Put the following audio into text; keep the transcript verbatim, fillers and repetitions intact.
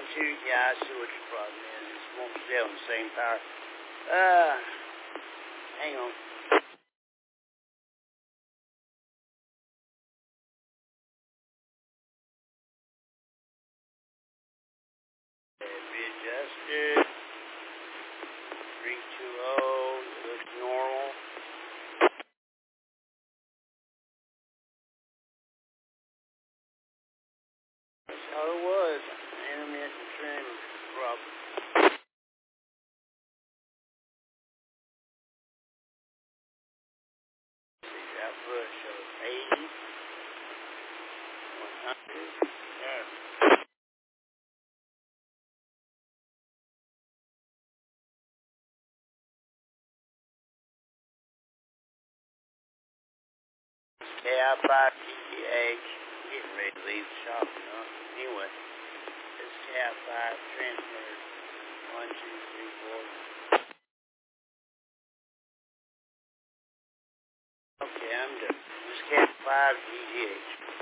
two, yeah, I see what your problem is. It won't stay on the same power. Uh, hang on. Readjusted. three two zero. Looks normal. That's how it was. Intermittent trend problem. Output shows eighty. one hundred. There. K I five G T H. Getting ready to leave the shop, you know. Anyway, this K I five transmitter. One, two, three, four. Okay, I'm done. This K I five G T H.